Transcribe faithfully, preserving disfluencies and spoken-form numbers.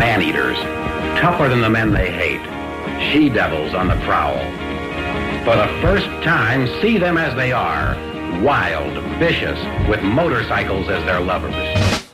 man-eaters, tougher than the men they hate, she-devils on the prowl. For the first time, see them as they are, wild, vicious, with motorcycles as their lovers.